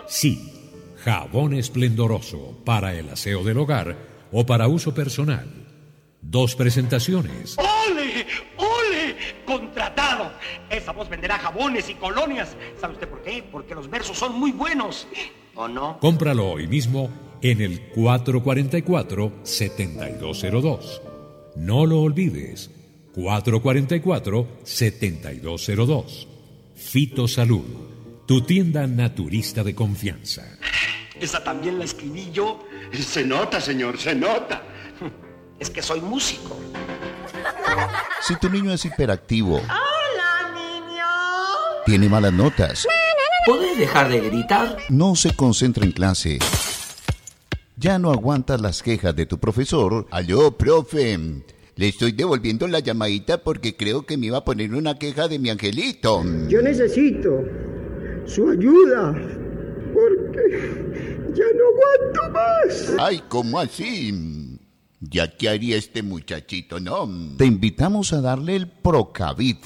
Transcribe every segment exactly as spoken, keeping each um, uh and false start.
Sí, jabón esplendoroso para el aseo del hogar o para uso personal. Dos presentaciones. ¡Ole! ¡Ole! ¡Contratado! Esa voz venderá jabones y colonias. ¿Sabe usted por qué? Porque los versos son muy buenos. ¿O no? Cómpralo hoy mismo en el cuatro cuatro cuatro, siete dos cero dos. No lo olvides. cuatro cuatro cuatro, siete dos cero dos. Fito Salud, tu tienda naturista de confianza. Esa también la escribí yo. Se nota, señor, se nota. Es que soy músico. Si tu niño es hiperactivo, ¡Hola, niño! tiene malas notas, ¿Podés dejar de gritar? no se concentra en clase, ya no aguantas las quejas de tu profesor. Aló, profe. Le estoy devolviendo la llamadita porque creo que me iba a poner una queja de mi angelito. Yo necesito su ayuda porque ya no aguanto más. Ay, ¿cómo así? ¿Ya qué haría este muchachito, no? Te invitamos a darle el Procavit.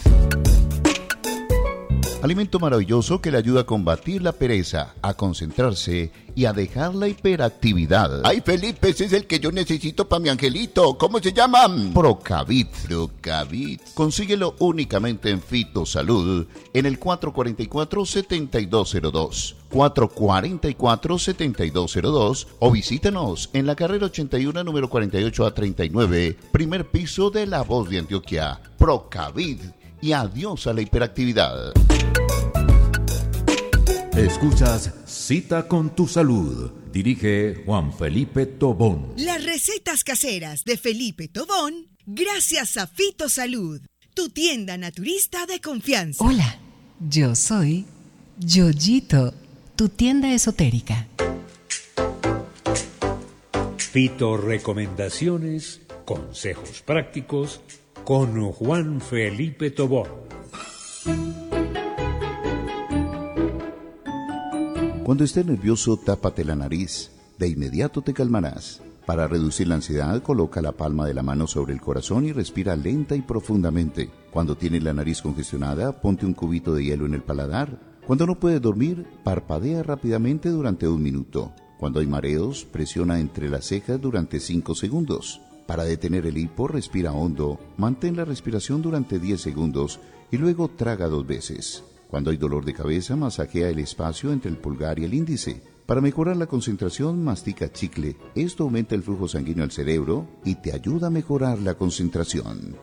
Alimento maravilloso que le ayuda a combatir la pereza, a concentrarse y a dejar la hiperactividad. Ay, Felipe, ese es el que yo necesito para mi angelito. ¿Cómo se llama? Procavit. Procavit. Consíguelo únicamente en Fito Salud en el cuatro cuatro cuatro, siete dos cero dos. cuatro cuatro cuatro, siete dos cero dos o visítanos en la carrera ochenta y uno, número cuarenta y ocho a treinta y nueve, primer piso de La Voz de Antioquia. Procavit. Y adiós a la hiperactividad. Escuchas Cita con tu Salud. Dirige Juan Felipe Tobón. Las recetas caseras de Felipe Tobón, gracias a Fito Salud, tu tienda naturista de confianza. Hola, yo soy Yoyito, tu tienda esotérica. Fito Recomendaciones, consejos prácticos con Juan Felipe Tobón. Cuando estés nervioso, tápate la nariz. De inmediato te calmarás. Para reducir la ansiedad, coloca la palma de la mano sobre el corazón y respira lenta y profundamente. Cuando tienes la nariz congestionada, ponte un cubito de hielo en el paladar. Cuando no puedes dormir, parpadea rápidamente durante un minuto. Cuando hay mareos, presiona entre las cejas durante cinco segundos. Para detener el hipo, respira hondo, mantén la respiración durante diez segundos y luego traga dos veces. Cuando hay dolor de cabeza, masajea el espacio entre el pulgar y el índice. Para mejorar la concentración, mastica chicle. Esto aumenta el flujo sanguíneo al cerebro y te ayuda a mejorar la concentración.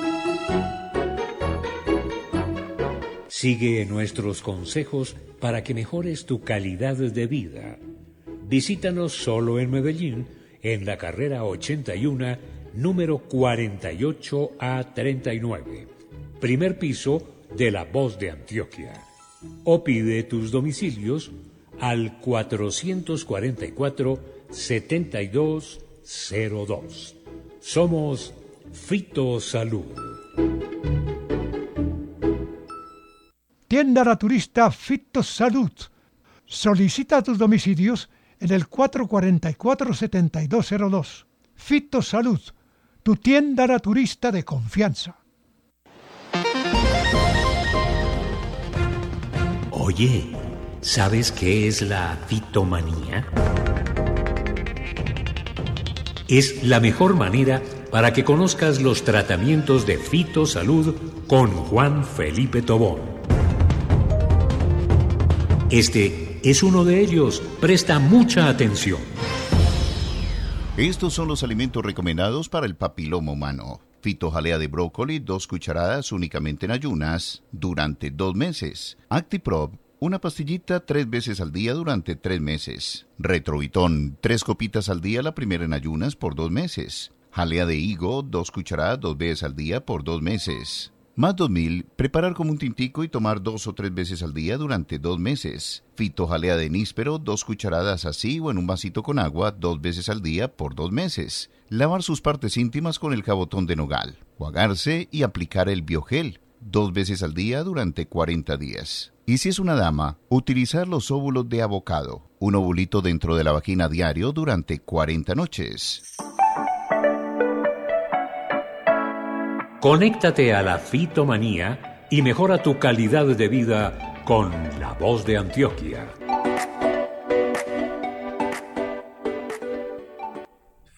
Sigue nuestros consejos para que mejores tu calidad de vida. Visítanos solo en Medellín, en la carrera ochenta y uno, número cuarenta y ocho a treinta y nueve, primer piso de La Voz de Antioquia. O pide tus domicilios al cuatro cuatro cuatro, siete dos cero dos. Somos Fito Salud. Tienda naturista Fito Salud. Solicita tus domicilios en el cuatro cuatro cuatro, siete dos cero dos. Fito Salud, tu tienda naturista de confianza. Oye, ¿sabes qué es la fitomanía? Es la mejor manera para que conozcas los tratamientos de Fito Salud con Juan Felipe Tobón. Este es uno de ellos. Presta mucha atención. Estos son los alimentos recomendados para el papiloma humano. Fitojalea de brócoli, dos cucharadas únicamente en ayunas, durante dos meses. Actiprop, una pastillita tres veces al día durante tres meses. Retrovitón, tres copitas al día, la primera en ayunas por dos meses. Jalea de higo, dos cucharadas dos veces al día por dos meses. Más dos mil, preparar como un tintico y tomar dos o tres veces al día durante dos meses. Fitojalea de níspero, dos cucharadas así o en un vasito con agua, dos veces al día por dos meses. Lavar sus partes íntimas con el jabotón de nogal. Juagarse y aplicar el biogel, dos veces al día durante cuarenta días. Y si es una dama, utilizar los óvulos de avocado, un ovulito dentro de la vagina diario durante cuarenta noches. Conéctate a la fitomanía y mejora tu calidad de vida con La Voz de Antioquia.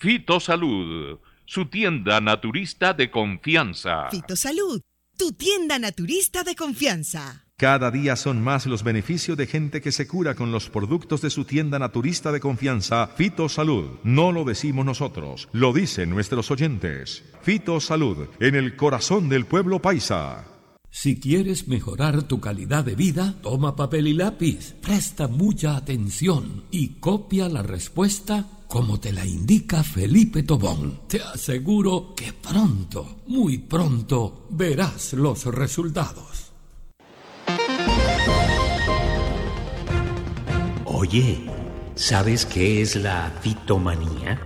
Fitosalud, su tienda naturista de confianza. Fitosalud, tu tienda naturista de confianza. Cada día son más los beneficios de gente que se cura con los productos de su tienda naturista de confianza, Fitosalud. No lo decimos nosotros, lo dicen nuestros oyentes. Fitosalud, en el corazón del pueblo paisa. Si quieres mejorar tu calidad de vida, toma papel y lápiz, presta mucha atención y copia la respuesta como te la indica Felipe Tobón. Te aseguro que pronto, muy pronto, verás los resultados. Oye, ¿sabes qué es la fitomanía?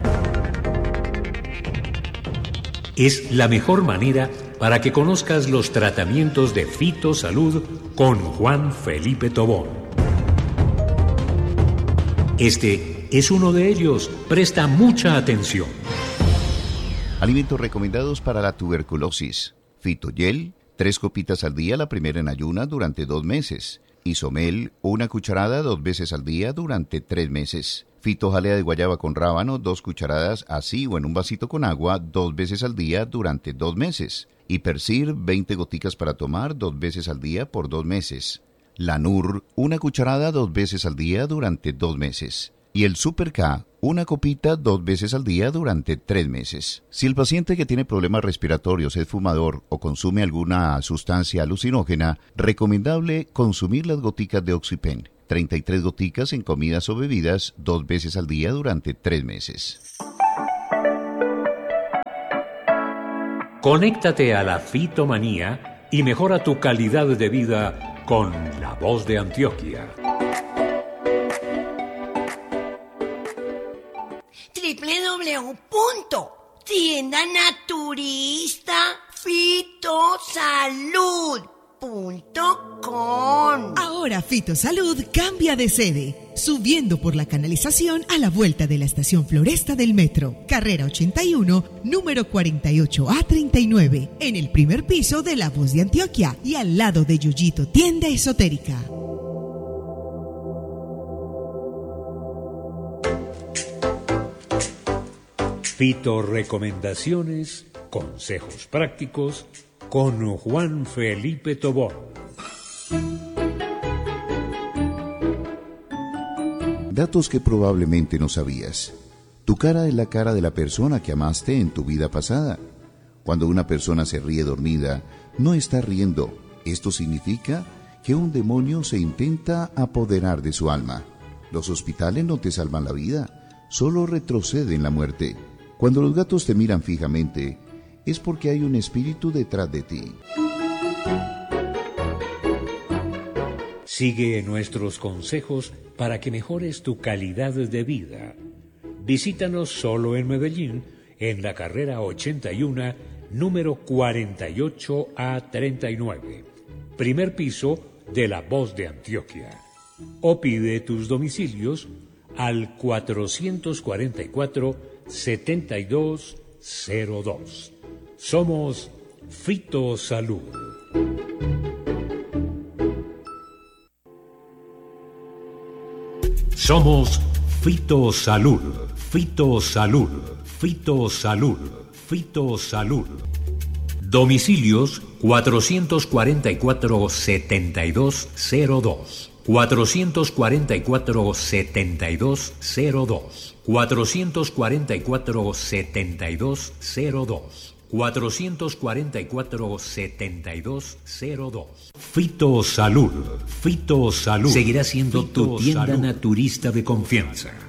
Es la mejor manera para que conozcas los tratamientos de Fitosalud con Juan Felipe Tobón. Este es uno de ellos. Presta mucha atención. Alimentos recomendados para la tuberculosis. Fitogel, tres copitas al día, la primera en ayunas durante dos meses. Isomel, una cucharada dos veces al día durante tres meses. Fitojalea de guayaba con rábano, dos cucharadas así o en un vasito con agua, dos veces al día durante dos meses. Hipersir, veinte goticas para tomar dos veces al día por dos meses. Lanur, una cucharada dos veces al día durante dos meses. Y el Super K, una copita dos veces al día durante tres meses. Si el paciente que tiene problemas respiratorios es fumador o consume alguna sustancia alucinógena, recomendable consumir las goticas de Oxypen, treinta y tres goticas en comidas o bebidas dos veces al día durante tres meses. Conéctate a la fitomanía y mejora tu calidad de vida con La Voz de Antioquia. doble u doble u doble u punto tienda naturista fitosalud punto com. Ahora Fitosalud cambia de sede, subiendo por la canalización a la vuelta de la estación Floresta del Metro, carrera ochenta y uno, número cuarenta y ocho A treinta y nueve, en el primer piso de La Voz de Antioquia y al lado de Yoyito Tienda Esotérica. Fitorecomendaciones, consejos prácticos con Juan Felipe Tobón. Datos que probablemente no sabías. Tu cara es la cara de la persona que amaste en tu vida pasada. Cuando una persona se ríe dormida, no está riendo. Esto significa que un demonio se intenta apoderar de su alma. Los hospitales no te salvan la vida, solo retroceden la muerte. Cuando los gatos te miran fijamente, es porque hay un espíritu detrás de ti. Sigue nuestros consejos para que mejores tu calidad de vida. Visítanos solo en Medellín, en la carrera ochenta y uno, número cuarenta y ocho A treinta y nueve, primer piso de La Voz de Antioquia. O pide tus domicilios al cuatrocientos cuarenta y cuatro, setenta y dos cero dos. Somos Fitosalud. Somos Fitosalud, Fitosalud, Fitosalud, Fitosalud. Domicilios cuatrocientos cuarenta y cuatro, setenta y dos cero dos. cuatrocientos cuarenta y cuatro, setenta y dos cero dos. cuatrocientos cuarenta y cuatro, setenta y dos cero dos. cuatrocientos cuarenta y cuatro, setenta y dos cero dos. Fitosalud, Fitosalud. Seguirá siendo tu tienda naturista de confianza.